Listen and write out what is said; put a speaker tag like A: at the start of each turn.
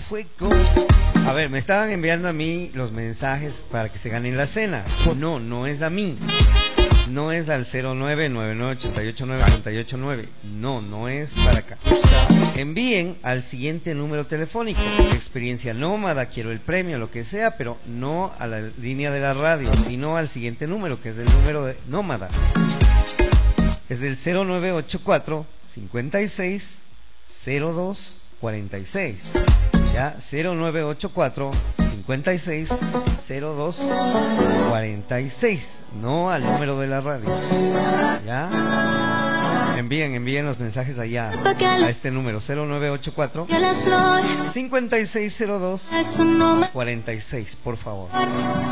A: fuego. A ver, me estaban enviando a mí los mensajes para que se ganen la cena. No, no es a mí. No es al 0999889489. No, no es para acá. Envíen al siguiente número telefónico. Experiencia Nómada, quiero el premio, lo que sea, pero no a la línea de la radio, sino al siguiente número, que es el número de Nómada. Es del 0984 56 02 46. Ya, 0984 56 02 46. No al número de la radio. Ya. Envíen los mensajes allá a este número 0984 56 02 46, por favor.